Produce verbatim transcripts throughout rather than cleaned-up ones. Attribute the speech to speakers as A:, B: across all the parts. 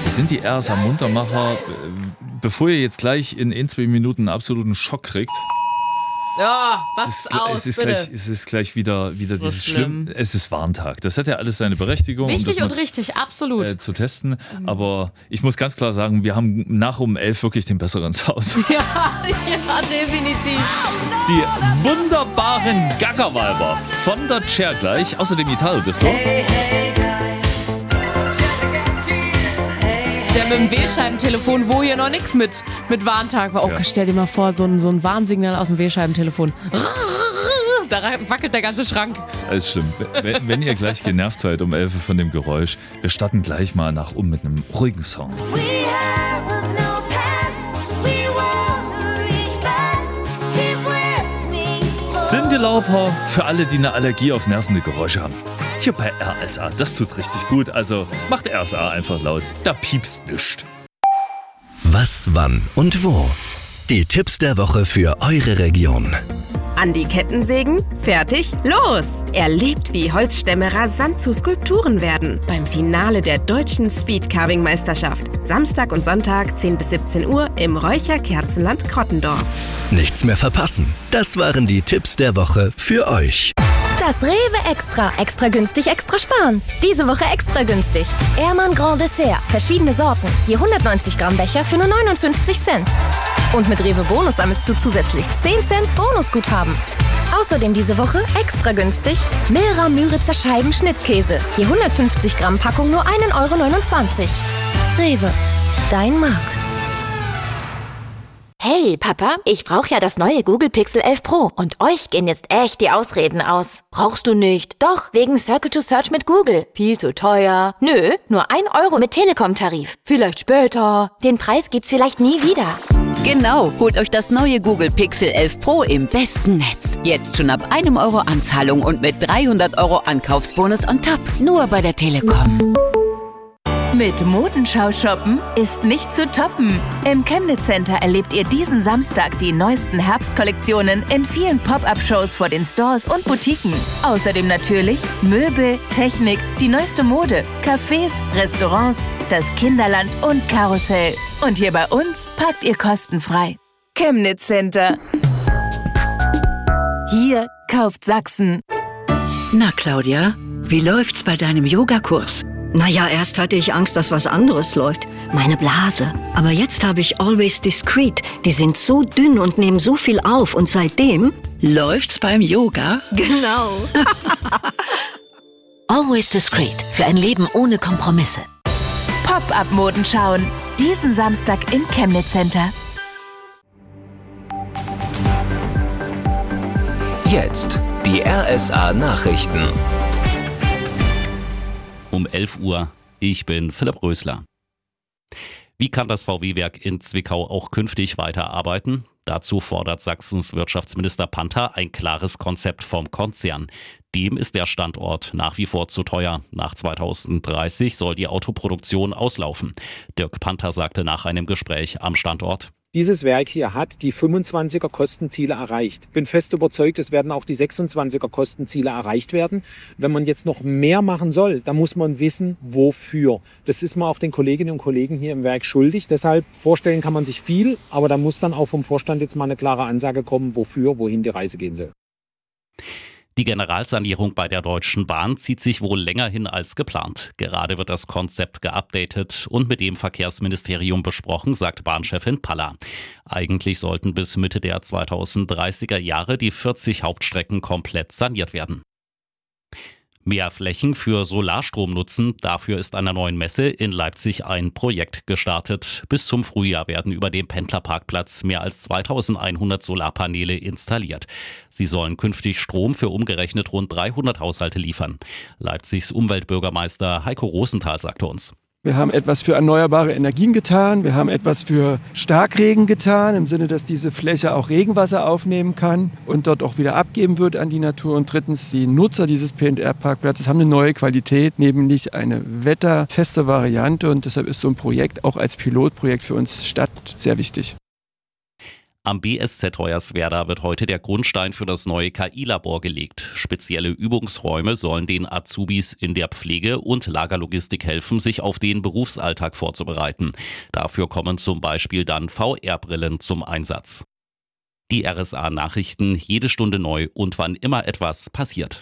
A: Wir sind die R S A Muntermacher. Bevor ihr jetzt gleich in ein, zwei Minuten einen absoluten Schock kriegt.
B: Ja, was
A: es ist,
B: aus,
A: es ist
B: bitte.
A: gleich, es ist gleich wieder, wieder
B: So
A: dieses
B: schlimm.
A: schlimm. Es ist Warntag. Das hat ja alles seine Berechtigung.
B: Wichtig
A: um
B: und
A: das
B: richtig, absolut.
A: Äh, zu testen. Aber ich muss ganz klar sagen, wir haben nach um elf wirklich den besseren Sound.
B: Ja, ja, definitiv.
A: Die wunderbaren Gaggerweiber von der Chair gleich. Außerdem Italo-Disco.
B: Der mit dem Wählscheibentelefon, wo hier noch nichts mit, mit Warntag war. Oh,
A: Ja.
B: stell dir mal vor, so ein, so ein Warnsignal aus dem Wählscheibentelefon. Da wackelt der ganze Schrank.
A: Das ist alles schlimm. Wenn, wenn ihr gleich genervt seid um elf von dem Geräusch, wir starten gleich mal nach um mit einem ruhigen Song. Cyndi Lauper für alle, die eine Allergie auf nervende Geräusche haben. Hier bei R S A, das tut richtig gut. Also macht R S A einfach laut, da piepst nischt.
C: Was, wann und wo? Die Tipps der Woche für eure Region.
D: An die Kettensägen, fertig, los! Erlebt, wie Holzstämme rasant zu Skulpturen werden beim Finale der deutschen Speedcarving-Meisterschaft. Samstag und Sonntag zehn bis siebzehn Uhr im Räucherkerzenland Krottendorf.
C: Nichts mehr verpassen. Das waren die Tipps der Woche für euch.
E: Das Rewe Extra. Extra günstig, extra sparen. Diese Woche extra günstig. Ehrmann Grand Dessert. Verschiedene Sorten. Je hundertneunzig Gramm Becher für nur neunundfünfzig Cent. Und mit Rewe Bonus sammelst du zusätzlich zehn Cent Bonusguthaben. Außerdem diese Woche extra günstig Milra Müritzer Scheiben Schnittkäse. Je hundertfünfzig Gramm Packung nur ein Euro neunundzwanzig. Rewe. Dein Markt.
F: Hey, Papa, ich brauche ja das neue Google Pixel elf Pro und euch gehen jetzt echt die Ausreden aus. Brauchst du nicht? Doch, wegen Circle to Search mit Google. Viel zu teuer. Nö, nur ein Euro mit Telekom-Tarif. Vielleicht später. Den Preis gibt's vielleicht nie wieder.
G: Genau, holt euch das neue Google Pixel elf Pro im besten Netz. Jetzt schon ab einem Euro Anzahlung und mit dreihundert Euro Ankaufsbonus on top. Nur bei der Telekom.
H: Mit Modenschau shoppen ist nicht zu toppen. Im Chemnitz Center erlebt ihr diesen Samstag die neuesten Herbstkollektionen in vielen Pop-Up-Shows vor den Stores und Boutiquen. Außerdem natürlich Möbel, Technik, die neueste Mode, Cafés, Restaurants, das Kinderland und Karussell. Und hier bei uns parkt ihr kostenfrei. Chemnitz Center. Hier kauft Sachsen.
I: Na Claudia, wie läuft's bei deinem Yogakurs?
J: Naja, erst hatte ich Angst, dass was anderes läuft. Meine Blase. Aber jetzt habe ich Always Discreet. Die sind so dünn und nehmen so viel auf. Und seitdem...
I: Läuft's beim Yoga?
J: Genau.
F: Always Discreet. Für ein Leben ohne Kompromisse.
H: Pop-Up-Moden schauen. Diesen Samstag im Chemnitz Center.
K: Jetzt die R S A Nachrichten.
L: Um elf Uhr. Ich bin Philipp Rösler. Wie kann das V W-Werk in Zwickau auch künftig weiterarbeiten? Dazu fordert Sachsens Wirtschaftsminister Panther ein klares Konzept vom Konzern. Dem ist der Standort nach wie vor zu teuer. Nach zweitausenddreißig soll die Autoproduktion auslaufen. Dirk Panther sagte nach einem Gespräch am Standort:
M: Dieses Werk hier hat die fünfundzwanziger Kostenziele erreicht. Bin fest überzeugt, es werden auch die sechsundzwanziger Kostenziele erreicht werden. Wenn man jetzt noch mehr machen soll, dann muss man wissen, wofür. Das ist man auch den Kolleginnen und Kollegen hier im Werk schuldig. Deshalb vorstellen kann man sich viel, aber da muss dann auch vom Vorstand jetzt mal eine klare Ansage kommen, wofür, wohin die Reise gehen soll.
L: Die Generalsanierung bei der Deutschen Bahn zieht sich wohl länger hin als geplant. Gerade wird das Konzept geupdatet und mit dem Verkehrsministerium besprochen, sagt Bahnchefin Paller. Eigentlich sollten bis Mitte der zweitausenddreißiger Jahre die vierzig Hauptstrecken komplett saniert werden. Mehr Flächen für Solarstrom nutzen, dafür ist an der neuen Messe in Leipzig ein Projekt gestartet. Bis zum Frühjahr werden über dem Pendlerparkplatz mehr als zweitausendeinhundert Solarpaneele installiert. Sie sollen künftig Strom für umgerechnet rund dreihundert Haushalte liefern. Leipzigs Umweltbürgermeister Heiko Rosenthal sagte uns:
N: Wir haben etwas für erneuerbare Energien getan. Wir haben etwas für Starkregen getan, im Sinne, dass diese Fläche auch Regenwasser aufnehmen kann und dort auch wieder abgeben wird an die Natur. Und drittens, die Nutzer dieses P und R-Parkplatzes haben eine neue Qualität, nämlich eine wetterfeste Variante. Und deshalb ist so ein Projekt auch als Pilotprojekt für uns Stadt sehr wichtig.
L: Am B S Z Hoyerswerda wird heute der Grundstein für das neue K I-Labor gelegt. Spezielle Übungsräume sollen den Azubis in der Pflege und Lagerlogistik helfen, sich auf den Berufsalltag vorzubereiten. Dafür kommen zum Beispiel dann V R-Brillen zum Einsatz. Die R S A-Nachrichten, jede Stunde neu und wann immer etwas passiert.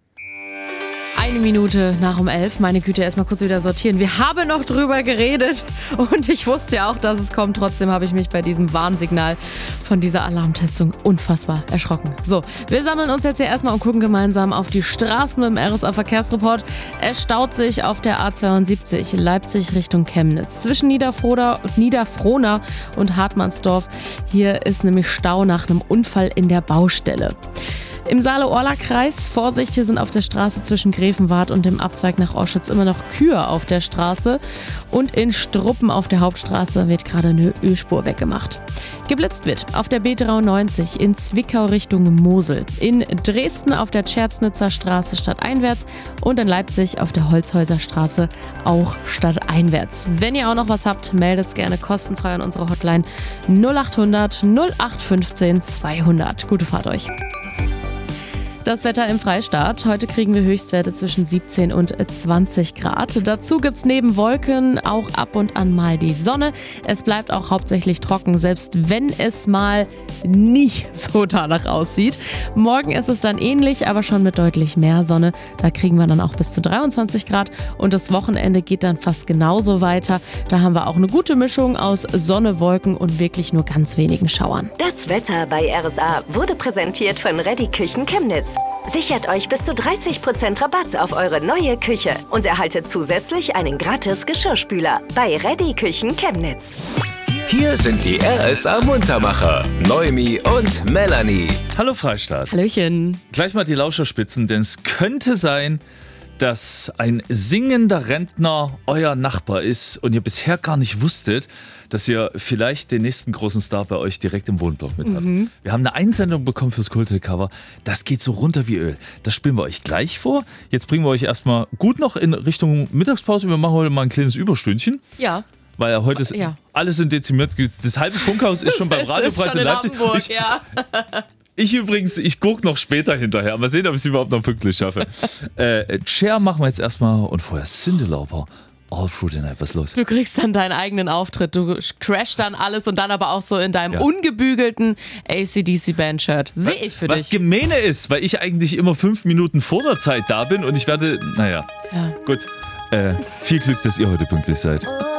B: Eine Minute nach um elf. Meine Güte, erstmal kurz wieder sortieren. Wir haben noch drüber geredet und ich wusste ja auch, dass es kommt. Trotzdem habe ich mich bei diesem Warnsignal von dieser Alarmtestung unfassbar erschrocken. So, wir sammeln uns jetzt hier erstmal und gucken gemeinsam auf die Straßen mit dem R S A-Verkehrsreport. Es staut sich auf der A zweiundsiebzig Leipzig Richtung Chemnitz. Zwischen Niederfroda, Niederfrohna und Hartmannsdorf. Hier ist nämlich Stau nach einem Unfall in der Baustelle. Im Saale-Orla-Kreis, Vorsicht, hier sind auf der Straße zwischen Grevenwart und dem Abzweig nach Oschütz immer noch Kühe auf der Straße. Und in Struppen auf der Hauptstraße wird gerade eine Ölspur weggemacht. Geblitzt wird auf der B dreiundneunzig in Zwickau Richtung Mosel. In Dresden auf der Tscherznitzer Straße stadteinwärts und in Leipzig auf der Holzhäuser Straße auch stadteinwärts. Wenn ihr auch noch was habt, meldet es gerne kostenfrei an unsere Hotline null achthundert null acht fünfzehn zweihundert. Gute Fahrt euch. Das Wetter im Freistaat. Heute kriegen wir Höchstwerte zwischen siebzehn und zwanzig Grad. Dazu gibt es neben Wolken auch ab und an mal die Sonne. Es bleibt auch hauptsächlich trocken, selbst wenn es mal nicht so danach aussieht. Morgen ist es dann ähnlich, aber schon mit deutlich mehr Sonne. Da kriegen wir dann auch bis zu dreiundzwanzig Grad. Und das Wochenende geht dann fast genauso weiter. Da haben wir auch eine gute Mischung aus Sonne, Wolken und wirklich nur ganz wenigen Schauern.
E: Das Wetter bei R S A wurde präsentiert von Reddy Küchen Chemnitz. Sichert euch bis zu dreißig Prozent Rabatt auf eure neue Küche und erhaltet zusätzlich einen gratis Geschirrspüler bei Reddy Küchen Chemnitz.
K: Hier sind die R S A-Muntermacher, Noemi und Melanie.
A: Hallo Freistaat.
B: Hallöchen.
A: Gleich mal die Lauscherspitzen, denn es könnte sein, dass ein singender Rentner euer Nachbar ist und ihr bisher gar nicht wusstet, dass ihr vielleicht den nächsten großen Star bei euch direkt im Wohnblock mit habt.
B: Mhm.
A: Wir haben eine Einsendung bekommen fürs Kultcover. Das geht so runter wie Öl. Das spielen wir euch gleich vor. Jetzt bringen wir euch erstmal gut noch in Richtung Mittagspause. Wir machen heute mal ein kleines Überstündchen.
B: Ja.
A: Weil ja heute ist
B: ja.
A: alles in dezimiert. Das halbe Funkhaus ist schon beim Radiopreis in Leipzig.
B: Hamburg,
A: ich,
B: ja.
A: ich übrigens, ich gucke noch später hinterher. Mal sehen, ob ich es überhaupt noch pünktlich schaffe. äh, Cher machen wir jetzt erstmal und vorher Cyndi Lauper. All Through the Night, was ist los?
B: Du kriegst dann deinen eigenen Auftritt. Du crashst dann alles und dann aber auch so in deinem
A: Ja.
B: ungebügelten A C D C-Band-Shirt. Sehe ich für
A: Was
B: dich.
A: gemeine ist, weil ich eigentlich immer fünf Minuten vor der Zeit da bin und ich werde, naja,
B: Ja.
A: gut. Äh, viel Glück, dass ihr heute pünktlich seid.